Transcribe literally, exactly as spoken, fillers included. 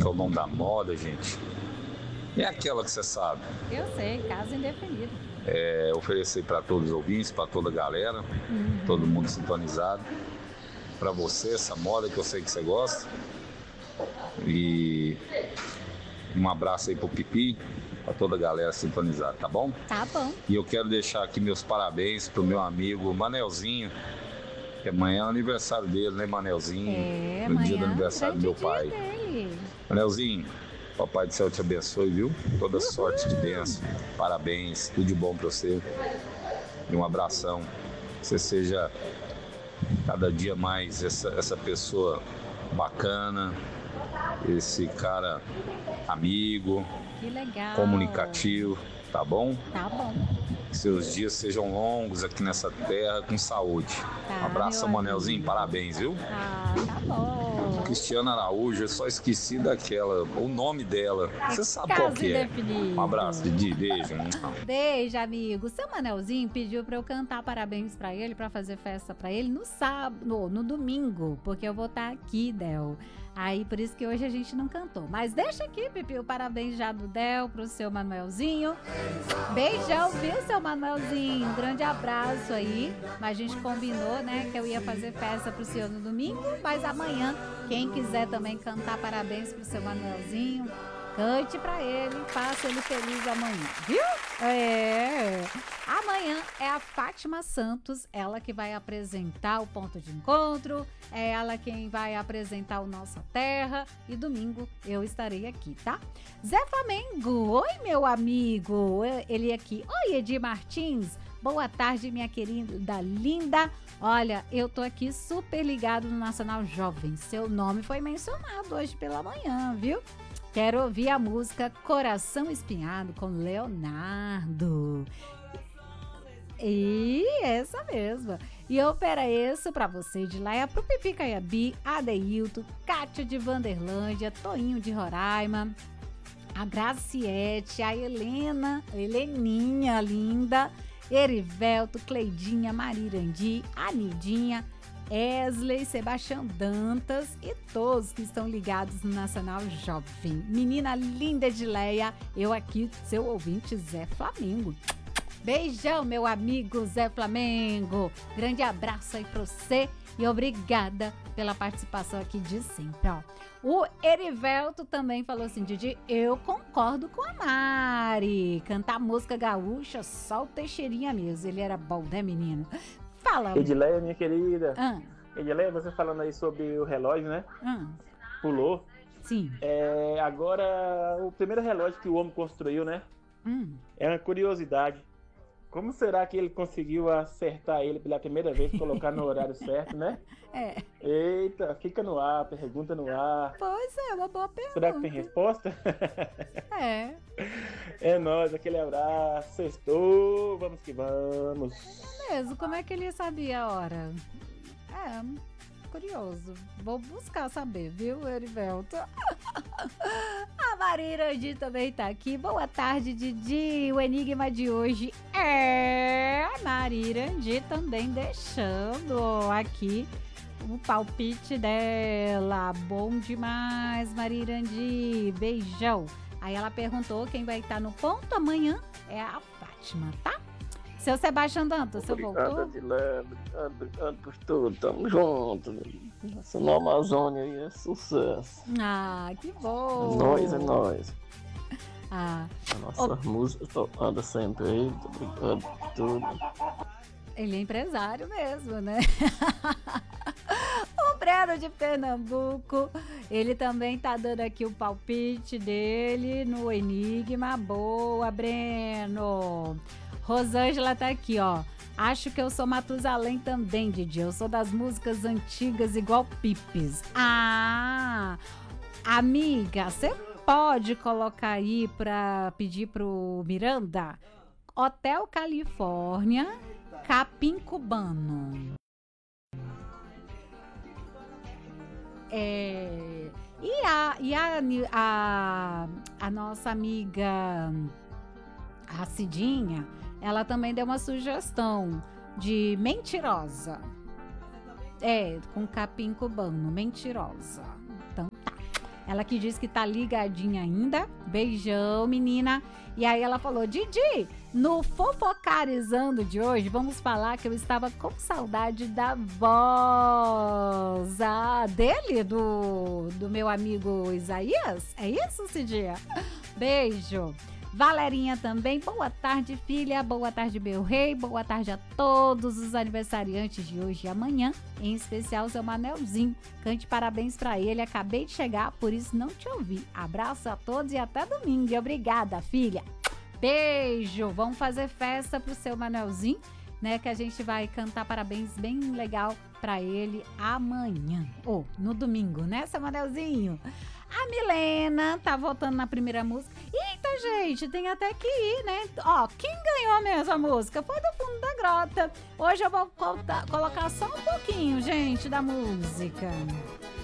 que é o nome da moda, gente. É aquela que você sabe. Eu sei, caso indefinido. É, oferecer para todos os ouvintes, para toda a galera, uhum. todo mundo sintonizado. Para você, essa moda que eu sei que você gosta. E um abraço aí pro Pipi, para toda a galera sintonizada, tá bom? Tá bom. E eu quero deixar aqui meus parabéns pro meu amigo Manelzinho, que amanhã é o aniversário dele, né, Manelzinho? É, no amanhã, dia do aniversário do meu pai. Dele. Manelzinho, Papai do Céu te abençoe, viu? Toda Uhul. sorte de bênção. Parabéns, tudo de bom pra você. E um abração. Que você seja cada dia mais essa, essa pessoa bacana, esse cara amigo, que legal. comunicativo, tá bom? Tá bom. Que seus dias sejam longos aqui nessa terra com saúde. Tá, um abraço, Manelzinho, amigo. Parabéns, viu? Ah, tá bom. Cristiana Araújo, eu só esqueci daquela, o nome dela. Você sabe qual que é. Definido. Um abraço, Didi, beijo. Beijo, amigo. Seu Manelzinho pediu pra eu cantar parabéns pra ele, pra fazer festa pra ele no sábado, no, no domingo, porque eu vou estar aqui, Del. Aí, por isso que hoje a gente não cantou. Mas deixa aqui, Pipi, o parabéns já do Del pro seu Manuelzinho. Beijão, viu, seu Manuelzinho? Um grande abraço aí. Mas a gente combinou, né, que eu ia fazer festa pro senhor no domingo. Mas amanhã, quem quiser também cantar parabéns pro seu Manuelzinho, cante pra ele, faça ele feliz amanhã, viu? É. Amanhã é a Fátima Santos, ela que vai apresentar o Ponto de Encontro, é ela quem vai apresentar o Nossa Terra e domingo eu estarei aqui, tá? Zé Flamengo, oi meu amigo, ele aqui. Oi Edir Martins, boa tarde minha querida linda. Olha, eu tô aqui super ligado no Nacional Jovem, seu nome foi mencionado hoje pela manhã, viu? Quero ouvir a música Coração Espinhado com Leonardo. E essa mesma. E eu ofereço pra você de lá, é pro Pipi Caiabi, Adeilton, Kátia de Vanderlândia, Toinho de Roraima, a Graciete, a Helena, a Heleninha linda, Erivelto, Cleidinha, Marirandi, a Nidinha, Esley, Sebastião Dantas e todos que estão ligados no Nacional Jovem. Menina linda de Leia, eu aqui, seu ouvinte Zé Flamengo. Beijão, meu amigo Zé Flamengo. Grande abraço aí pra você e obrigada pela participação aqui de sempre, ó. O Erivelto também falou assim, Didi, eu concordo com a Mari. Cantar música gaúcha, só o Teixeirinha mesmo. Ele era bom, né, menino? Fala. Edileia, minha querida. Ah. Edileia, você falando aí sobre o relógio, né? Ah. Pulou. Sim. É, agora, o primeiro relógio que o homem construiu, né? Hum. É uma curiosidade. Como será que ele conseguiu acertar ele pela primeira vez, colocar no horário certo, né? É. Eita, fica no ar, pergunta no ar. Pois é, uma boa pergunta. Será que tem resposta? É. É nóis, aquele abraço, sextou, vamos que vamos. Mesmo, como é que ele sabia a hora? É, curioso. Vou buscar saber, viu, Erivelto? A Marirandi também tá aqui. Boa tarde, Didi. O enigma de hoje é a Marirandi também deixando aqui o palpite dela. Bom demais, Marirandi. Beijão. Aí ela perguntou quem vai estar no ponto amanhã é a Fátima, tá? Seu Sebastião Dantas, você voltou? Obrigado, obrigado por tudo, tamo junto. Essa no Amazônia aí é sucesso. Ah, que bom. É nóis, é nóis. Ah. A nossa o... música anda sempre aí, muito obrigado por tudo. Ele é empresário mesmo, né? O Breno de Pernambuco, ele também tá dando aqui o palpite dele no Enigma. Boa, Breno. Rosângela tá aqui, ó. Acho que eu sou Matusalém também, Didi. Eu sou das músicas antigas igual Pipes. Ah, amiga, você pode colocar aí pra pedir pro Miranda? Hotel Califórnia, Capim Cubano. É, e a, e a, a, a nossa amiga a Cidinha, ela também deu uma sugestão de Mentirosa. É, com Capim Cubano, Mentirosa. Então tá. Ela que diz que tá ligadinha ainda. Beijão, menina. E aí ela falou, Didi, no Fofocarizando de hoje, vamos falar que eu estava com saudade da voz ah, dele, do, do meu amigo Isaías. É isso, Cidinha? Beijo. Valerinha também, boa tarde, filha, boa tarde, meu rei, boa tarde a todos os aniversariantes de hoje e amanhã, em especial o seu Manelzinho. Cante parabéns pra ele, acabei de chegar, por isso não te ouvi. Abraço a todos e até domingo. E obrigada, filha. Beijo. Vamos fazer festa pro seu Manelzinho, né, que a gente vai cantar parabéns bem legal pra ele amanhã, ou no domingo, né, seu Manelzinho? A Milena tá voltando na primeira música. Eita, gente, tem até que ir, né? Ó, quem ganhou mesmo a música foi do Fundo da Grota. Hoje eu vou contar, colocar só um pouquinho, gente, da música.